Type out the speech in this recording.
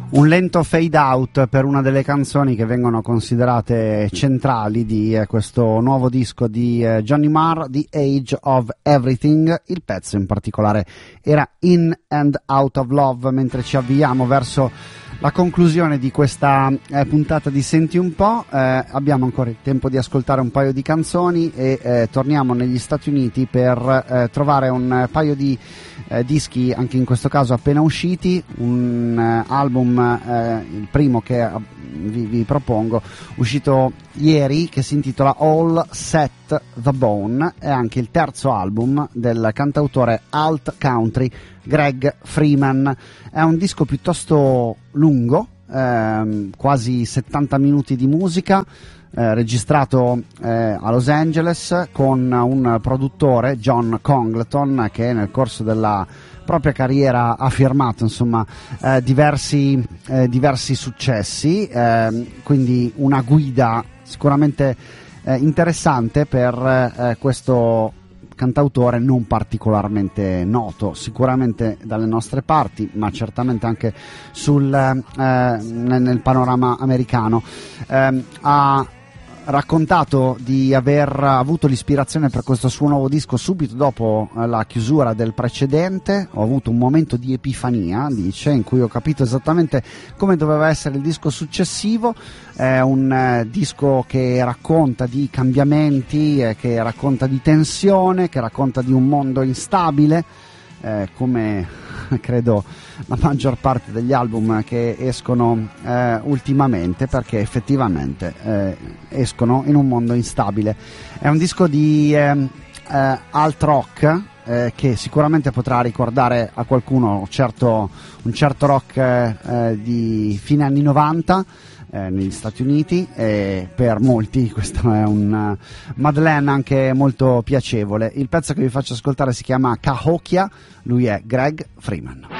Un lento fade out per una delle canzoni che vengono considerate centrali di questo nuovo disco di Johnny Marr, The Age of Everything. Il pezzo in particolare era In and Out of Love. Mentre ci avviamo verso la conclusione di questa puntata di Senti un po', abbiamo ancora il tempo di ascoltare un paio di canzoni e torniamo negli Stati Uniti per trovare un paio di dischi, anche in questo caso appena usciti. Un album, il primo che vi propongo, uscito ieri, che si intitola All Set the Bone, è anche il terzo album del cantautore alt country Greg Freeman. È un disco piuttosto lungo, quasi 70 minuti di musica, registrato a Los Angeles con un produttore, John Congleton, che nel corso della propria carriera ha firmato diversi successi, quindi una guida sicuramente interessante per questo cantautore non particolarmente noto, sicuramente dalle nostre parti, ma certamente anche nel panorama americano. Ha raccontato di aver avuto l'ispirazione per questo suo nuovo disco subito dopo la chiusura del precedente. Ho avuto un momento di epifania, dice, in cui ho capito esattamente come doveva essere il disco successivo. È un disco che racconta di cambiamenti, che racconta di tensione, che racconta di un mondo instabile, come credo la maggior parte degli album che escono ultimamente, perché effettivamente escono in un mondo instabile. È un disco di alt rock che sicuramente potrà ricordare a qualcuno un certo rock di fine anni 90 negli Stati Uniti, e per molti questo è un Madeleine anche molto piacevole. Il pezzo che vi faccio ascoltare si chiama Cahokia, lui è Greg Freeman.